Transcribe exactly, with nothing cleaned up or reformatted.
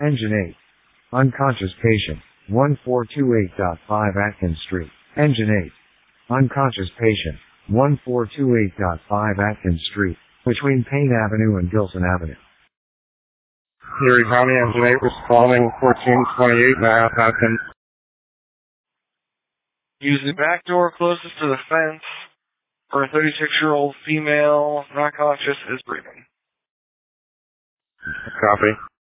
Engine eight. Unconscious patient. one four two eight point five Atkins Street. Engine eight. Unconscious patient. one four two eight point five Atkins Street, between Payne Avenue and Gilson Avenue. Erie County Engine eight responding fourteen twenty-eight Mass Atkins. Use the back door closest to the fence for a thirty-six-year-old female, not conscious, is breathing. Copy.